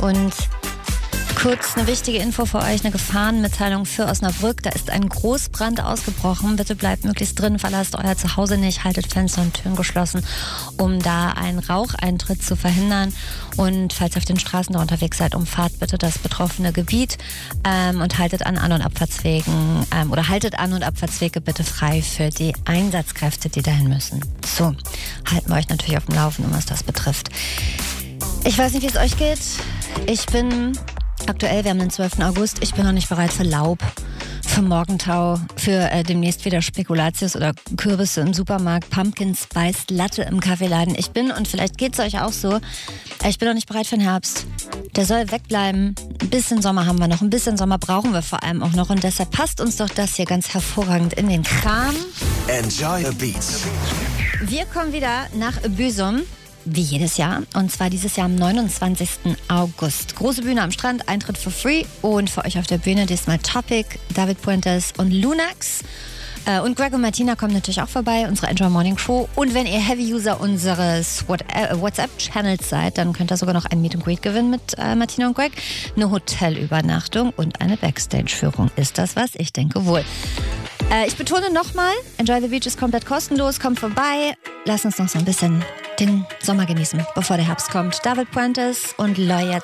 Und kurz eine wichtige Info für euch, eine Gefahrenmitteilung für Osnabrück. Da ist ein Großbrand ausgebrochen. Bitte bleibt möglichst drin, verlasst euer Zuhause nicht, haltet Fenster und Türen geschlossen, um da einen Raucheintritt zu verhindern. Und falls ihr auf den Straßen da unterwegs seid, umfahrt bitte das betroffene Gebiet und haltet an und Abfahrtswegen haltet An- und Abfahrtswege bitte frei für die Einsatzkräfte, die dahin müssen. So, halten wir euch natürlich auf dem Laufenden, was das betrifft. Ich weiß nicht, wie es euch geht. Ich bin aktuell, wir haben den 12. August, ich bin noch nicht bereit für Laub, für Morgentau, für demnächst wieder Spekulatius oder Kürbisse im Supermarkt, Pumpkin Spice Latte im Kaffeeladen. Und vielleicht geht es euch auch so, ich bin noch nicht bereit für den Herbst. Der soll wegbleiben. Ein bisschen Sommer haben wir noch, ein bisschen Sommer brauchen wir vor allem auch noch. Und deshalb passt uns doch das hier ganz hervorragend in den Kram. Enjoy the Beats. Wir kommen wieder nach Büsum. Wie jedes Jahr. Und zwar dieses Jahr am 29. August. Große Bühne am Strand, Eintritt for free. Und für euch auf der Bühne diesmal Topic, David Puentes und Lunax. Und Greg und Martina kommen natürlich auch vorbei, unsere Enjoy Morning Show. Und wenn ihr Heavy-User unseres WhatsApp-Channels seid, dann könnt ihr sogar noch ein Meet and Greet gewinnen mit Martina und Greg. Eine Hotelübernachtung und eine Backstage-Führung. Ist das was? Ich denke wohl. Ich betone nochmal, Enjoy the Beach ist komplett kostenlos. Kommt vorbei. Lasst uns noch so ein bisschen den Sommer genießen, bevor der Herbst kommt. David Puentes und Loyez